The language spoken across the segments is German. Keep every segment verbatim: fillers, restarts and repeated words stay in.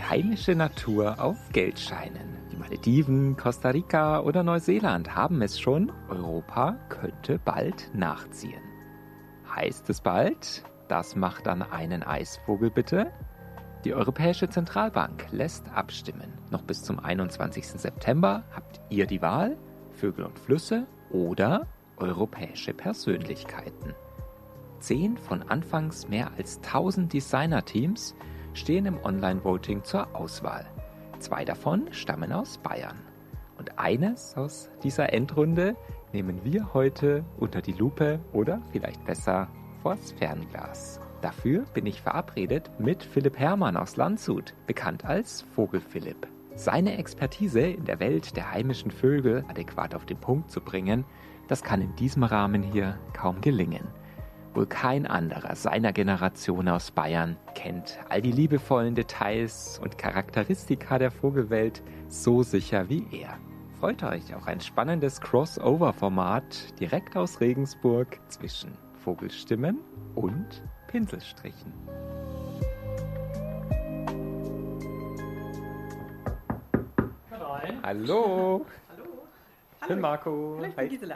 Heimische Natur auf Geldscheinen. Die Malediven, Costa Rica oder Neuseeland haben es schon. Europa könnte bald nachziehen. Heißt es bald? Das macht dann einen Eisvogel bitte? Die Europäische Zentralbank lässt abstimmen. Noch bis zum einundzwanzigsten September habt ihr die Wahl: Vögel und Flüsse oder europäische Persönlichkeiten. Zehn von anfangs mehr als tausend Designer-Teams stehen im Online-Voting zur Auswahl. Zwei davon stammen aus Bayern. Und eines aus dieser Endrunde nehmen wir heute unter die Lupe oder vielleicht besser vors Fernglas. Dafür bin ich verabredet mit Philipp Herrmann aus Landshut, bekannt als Vogel Philipp. Seine Expertise in der Welt der heimischen Vögel adäquat auf den Punkt zu bringen, das kann in diesem Rahmen hier kaum gelingen. Wohl kein anderer seiner Generation aus Bayern kennt all die liebevollen Details und Charakteristika der Vogelwelt so sicher wie er. Freut euch auf ein spannendes Crossover-Format direkt aus Regensburg zwischen Vogelstimmen und Pinselstrichen. Rein. Hallo! Hallo. Ich bin Marco. Hallo, ich bin Gisela.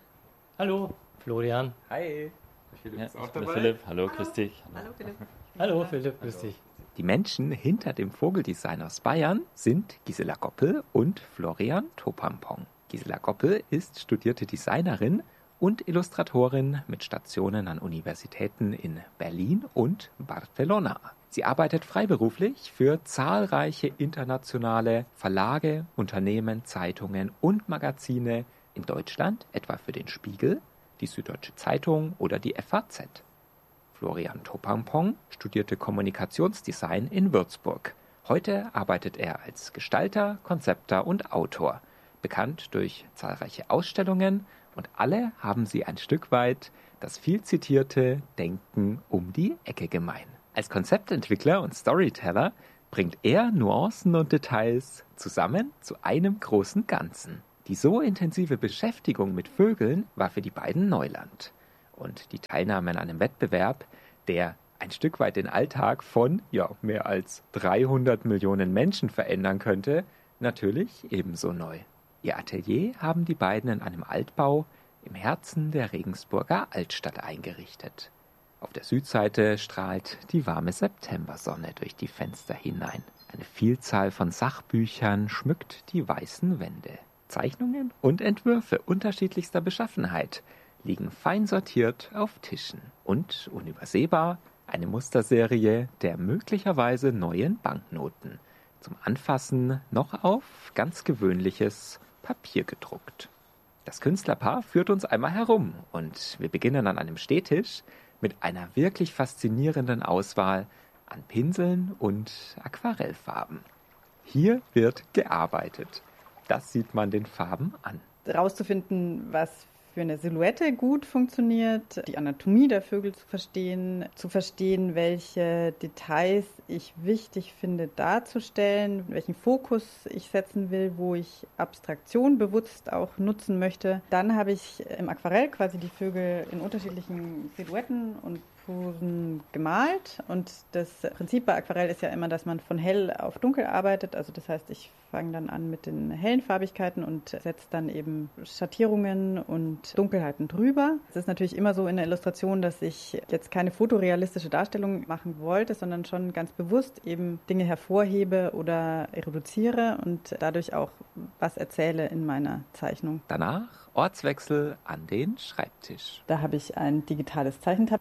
Hallo, Florian. Hi. Philipp Ja, ist auch ich bin dabei. Philipp. Hallo, grüß dich. Hallo Philipp. Hallo, Philipp, grüß dich. Die Menschen hinter dem Vogeldesign aus Bayern sind Gisela Goppel und Florian Topampong. Gisela Goppel ist studierte Designerin und Illustratorin mit Stationen an Universitäten in Berlin und Barcelona. Sie arbeitet freiberuflich für zahlreiche internationale Verlage, Unternehmen, Zeitungen und Magazine in Deutschland, etwa für den Spiegel, die Süddeutsche Zeitung oder die F A Z. Florian Topampong studierte Kommunikationsdesign in Würzburg. Heute arbeitet er als Gestalter, Konzepter und Autor, bekannt durch zahlreiche Ausstellungen, und alle haben sie ein Stück weit das viel zitierte Denken um die Ecke gemein. Als Konzeptentwickler und Storyteller bringt er Nuancen und Details zusammen zu einem großen Ganzen. Die so intensive Beschäftigung mit Vögeln war für die beiden Neuland. Und die Teilnahme an einem Wettbewerb, der ein Stück weit den Alltag von ja, mehr als dreihundert Millionen Menschen verändern könnte, natürlich ebenso neu. Ihr Atelier haben die beiden in einem Altbau im Herzen der Regensburger Altstadt eingerichtet. Auf der Südseite strahlt die warme Septembersonne durch die Fenster hinein. Eine Vielzahl von Sachbüchern schmückt die weißen Wände. Zeichnungen und Entwürfe unterschiedlichster Beschaffenheit liegen fein sortiert auf Tischen. Und unübersehbar eine Musterserie der möglicherweise neuen Banknoten. Zum Anfassen noch auf ganz gewöhnliches Papier gedruckt. Das Künstlerpaar führt uns einmal herum und wir beginnen an einem Stehtisch mit einer wirklich faszinierenden Auswahl an Pinseln und Aquarellfarben. Hier wird gearbeitet. Das sieht man den Farben an. Rauszufinden, was für eine Silhouette gut funktioniert, die Anatomie der Vögel zu verstehen, zu verstehen, welche Details ich wichtig finde darzustellen, welchen Fokus ich setzen will, wo ich Abstraktion bewusst auch nutzen möchte. Dann habe ich im Aquarell quasi die Vögel in unterschiedlichen Silhouetten und Posen gemalt, und das Prinzip bei Aquarell ist ja immer, dass man von hell auf dunkel arbeitet, also das heißt, ich fange dann an mit den hellen Farbigkeiten und setze dann eben Schattierungen und Dunkelheiten drüber. Es ist natürlich immer so in der Illustration, dass ich jetzt keine fotorealistische Darstellung machen wollte, sondern schon ganz bewusst eben Dinge hervorhebe oder reduziere und dadurch auch was erzähle in meiner Zeichnung. Danach Ortswechsel an den Schreibtisch. Da habe ich ein digitales Zeichentablet.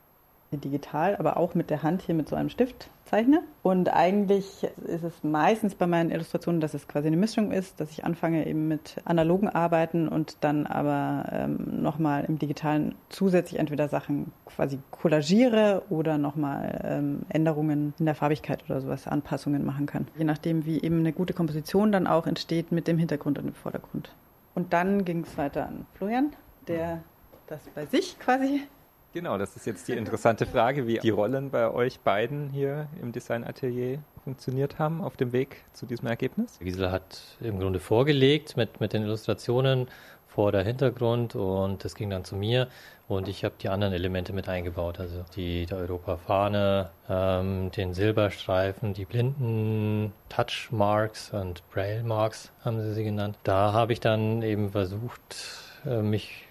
Digital, aber auch mit der Hand hier mit so einem Stift zeichne. Und eigentlich ist es meistens bei meinen Illustrationen, dass es quasi eine Mischung ist, dass ich anfange eben mit analogen Arbeiten und dann aber ähm, nochmal im Digitalen zusätzlich entweder Sachen quasi collagiere oder nochmal ähm, Änderungen in der Farbigkeit oder sowas, Anpassungen machen kann. Je nachdem, wie eben eine gute Komposition dann auch entsteht mit dem Hintergrund und dem Vordergrund. Und dann ging es weiter an Florian, der das bei sich quasi... Genau, das ist jetzt die interessante Frage, wie die Rollen bei euch beiden hier im Designatelier funktioniert haben auf dem Weg zu diesem Ergebnis. Gisela hat im Grunde vorgelegt mit, mit den Illustrationen vor der Hintergrund und das ging dann zu mir und ich habe die anderen Elemente mit eingebaut, also die, die Europa-Fahne, ähm, den Silberstreifen, die blinden Touch-Marks und Braille-Marks haben sie sie genannt. Da habe ich dann eben versucht, äh, mich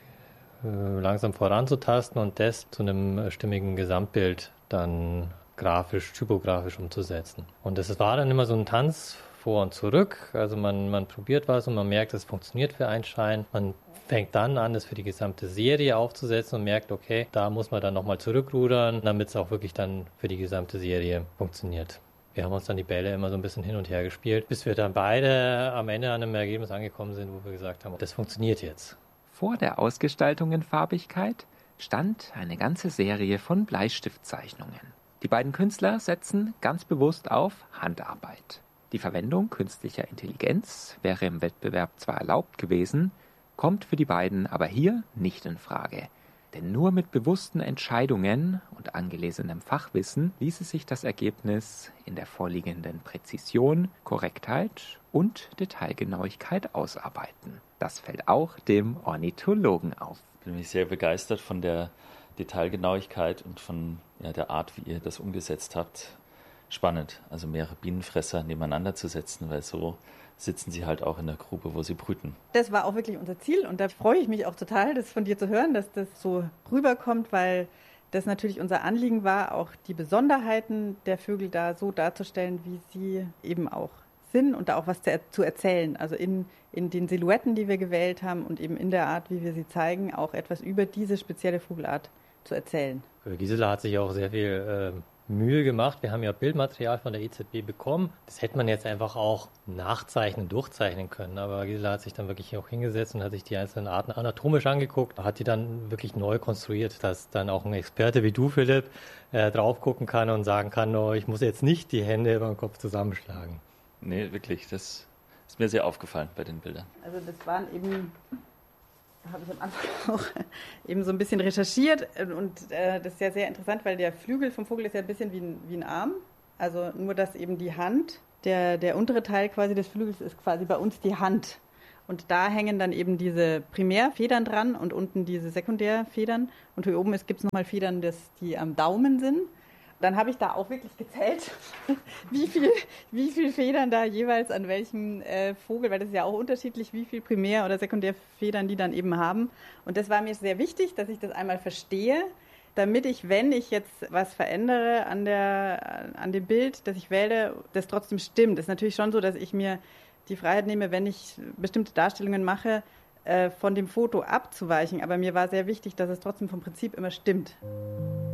äh, langsam voranzutasten und das zu einem äh, stimmigen Gesamtbild dann grafisch, typografisch umzusetzen. Und das war dann immer so ein Tanz vor und zurück. Also man, man probiert was und man merkt, es funktioniert für einen Schein. Man fängt dann an, das für die gesamte Serie aufzusetzen und merkt, okay, da muss man dann nochmal zurückrudern, damit es auch wirklich dann für die gesamte Serie funktioniert. Wir haben uns dann die Bälle immer so ein bisschen hin und her gespielt, bis wir dann beide am Ende an einem Ergebnis angekommen sind, wo wir gesagt haben, das funktioniert jetzt. Vor der Ausgestaltung in Farbigkeit stand eine ganze Serie von Bleistiftzeichnungen. Die beiden Künstler setzen ganz bewusst auf Handarbeit. Die Verwendung künstlicher Intelligenz wäre im Wettbewerb zwar erlaubt gewesen, kommt für die beiden aber hier nicht in Frage. Denn nur mit bewussten Entscheidungen und angelesenem Fachwissen ließe sich das Ergebnis in der vorliegenden Präzision, Korrektheit und Detailgenauigkeit ausarbeiten. Das fällt auch dem Ornithologen auf. Ich bin mich sehr begeistert von der Detailgenauigkeit und von ja, der Art, wie ihr das umgesetzt habt. Spannend, also mehrere Bienenfresser nebeneinander zu setzen, weil so sitzen sie halt auch in der Grube, wo sie brüten. Das war auch wirklich unser Ziel und da freue ich mich auch total, das von dir zu hören, dass das so rüberkommt, weil das natürlich unser Anliegen war, auch die Besonderheiten der Vögel da so darzustellen, wie sie eben auch sind und da auch was zu, er- zu erzählen. Also in, in den Silhouetten, die wir gewählt haben und eben in der Art, wie wir sie zeigen, auch etwas über diese spezielle Vogelart zu erzählen. Gisela hat sich auch sehr viel äh, Mühe gemacht. Wir haben ja Bildmaterial von der E Z B bekommen. Das hätte man jetzt einfach auch nachzeichnen, durchzeichnen können. Aber Gisela hat sich dann wirklich auch hingesetzt und hat sich die einzelnen Arten anatomisch angeguckt. Hat die dann wirklich neu konstruiert, dass dann auch ein Experte wie du, Philipp, äh, drauf gucken kann und sagen kann, oh, ich muss jetzt nicht die Hände über den Kopf zusammenschlagen. Nee, wirklich, das ist mir sehr aufgefallen bei den Bildern. Also das waren eben, da habe ich am Anfang auch eben so ein bisschen recherchiert und äh, das ist ja sehr interessant, weil der Flügel vom Vogel ist ja ein bisschen wie ein, wie ein Arm, also nur, dass eben die Hand, der, der untere Teil quasi des Flügels ist quasi bei uns die Hand und da hängen dann eben diese Primärfedern dran und unten diese Sekundärfedern und hier oben gibt es nochmal Federn, das, die am Daumen sind. Dann habe ich da auch wirklich gezählt, wie viel, wie viel Federn da jeweils an welchem äh, Vogel, weil das ist ja auch unterschiedlich, wie viel Primär- oder Sekundärfedern die dann eben haben. Und das war mir sehr wichtig, dass ich das einmal verstehe, damit ich, wenn ich jetzt was verändere an, der, an dem Bild, das ich wähle, das trotzdem stimmt. Es ist natürlich schon so, dass ich mir die Freiheit nehme, wenn ich bestimmte Darstellungen mache, äh, von dem Foto abzuweichen. Aber mir war sehr wichtig, dass es trotzdem vom Prinzip immer stimmt.